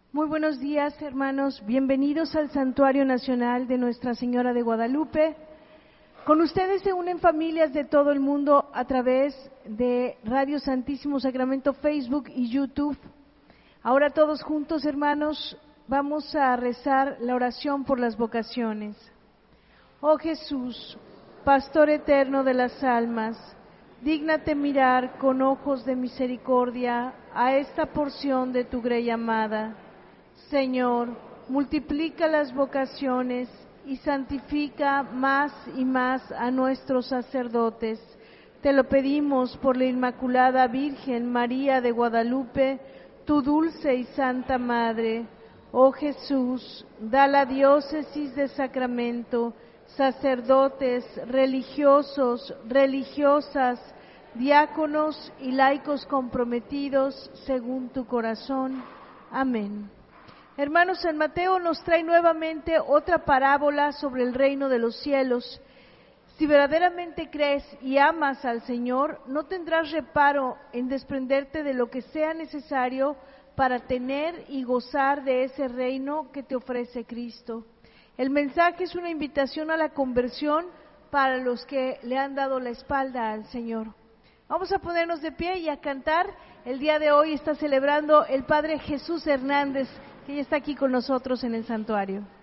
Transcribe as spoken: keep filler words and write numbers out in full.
Muy buenos días, hermanos. Bienvenidos al Santuario Nacional de Nuestra Señora de Guadalupe. Con ustedes se unen familias de todo el mundo a través de Radio Santísimo Sacramento, Facebook y YouTube. Ahora todos juntos, hermanos, vamos a rezar la oración por las vocaciones. Oh Jesús, Pastor eterno de las almas, dígnate mirar con ojos de misericordia a esta porción de tu grey amada. Señor, multiplica las vocaciones y santifica más y más a nuestros sacerdotes. Te lo pedimos por la Inmaculada Virgen María de Guadalupe, tu dulce y santa Madre. Oh Jesús, da a la diócesis de Sacramento sacerdotes, religiosos, religiosas, diáconos y laicos comprometidos según tu corazón. Amén. Hermanos, San Mateo nos trae nuevamente otra parábola sobre el reino de los cielos. Si verdaderamente crees y amas al Señor, no tendrás reparo en desprenderte de lo que sea necesario para tener y gozar de ese reino que te ofrece Cristo. El mensaje es una invitación a la conversión para los que le han dado la espalda al Señor. Vamos a ponernos de pie y a cantar. El día de hoy está celebrando el Padre Jesús Hernández, que ya está aquí con nosotros en el santuario.